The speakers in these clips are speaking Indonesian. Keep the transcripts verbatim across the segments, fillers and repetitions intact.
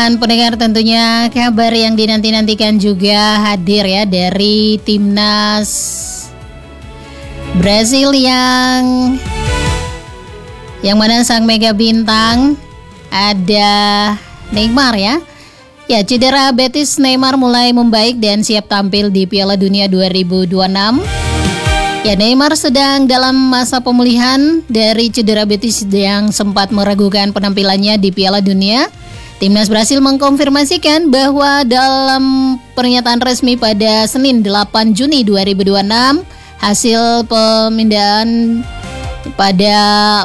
Dan pendengar tentunya kabar yang dinanti-nantikan juga hadir ya dari timnas Brasil yang yang mana sang mega bintang ada Neymar ya. Ya, cedera betis Neymar mulai membaik dan siap tampil di Piala Dunia dua ribu dua puluh enam. Ya, Neymar sedang dalam masa pemulihan dari cedera betis yang sempat meragukan penampilannya di Piala Dunia. Timnas Brasil mengkonfirmasikan bahwa dalam pernyataan resmi pada Senin delapan Juni dua ribu dua puluh enam, hasil pemindahan pada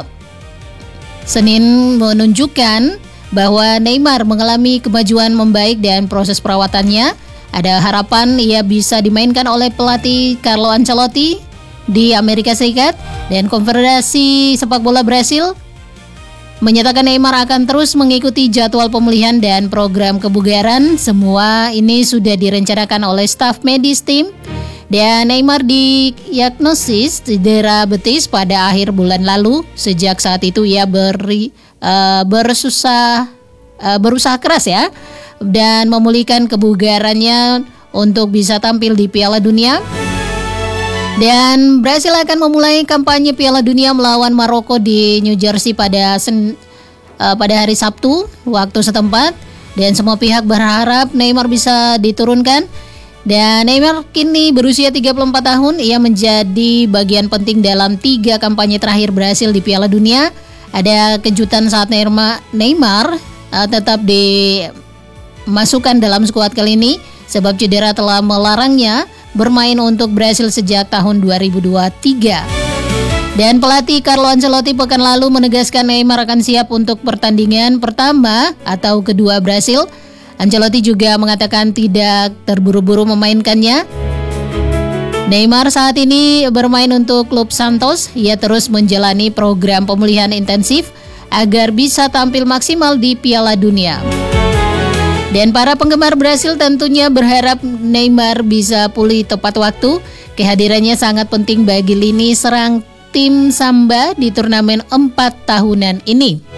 Senin menunjukkan bahwa Neymar mengalami kemajuan membaik dan proses perawatannya. Ada harapan ia bisa dimainkan oleh pelatih Carlo Ancelotti di Amerika Serikat, dan Konfederasi Sepak Bola Brasil menyatakan Neymar akan terus mengikuti jadwal pemulihan dan program kebugaran. Semua ini sudah direncanakan oleh staf medis tim. Dan Neymar didiagnosis cedera betis pada akhir bulan lalu. Sejak saat itu ia beri, uh, bersusah, uh, berusaha keras ya dan memulihkan kebugarannya untuk bisa tampil di Piala Dunia. Dan Brasil akan memulai kampanye Piala Dunia melawan Maroko di New Jersey pada sen, uh, pada hari Sabtu waktu setempat, dan semua pihak berharap Neymar bisa diturunkan. Dan Neymar kini berusia tiga puluh empat tahun, ia menjadi bagian penting dalam tiga kampanye terakhir Brasil di Piala Dunia. Ada kejutan saat Neymar, Neymar uh, tetap dimasukkan dalam skuad kali ini sebab cedera telah melarangnya bermain untuk Brasil sejak tahun dua ribu dua puluh tiga. Dan pelatih Carlo Ancelotti pekan lalu menegaskan Neymar akan siap untuk pertandingan pertama atau kedua Brasil. Ancelotti juga mengatakan tidak terburu-buru memainkannya. Neymar saat ini bermain untuk klub Santos. Ia terus menjalani program pemulihan intensif agar bisa tampil maksimal di Piala Dunia. Dan para penggemar Brasil tentunya berharap Neymar bisa pulih tepat waktu. Kehadirannya sangat penting bagi lini serang tim Samba di turnamen empat tahunan ini.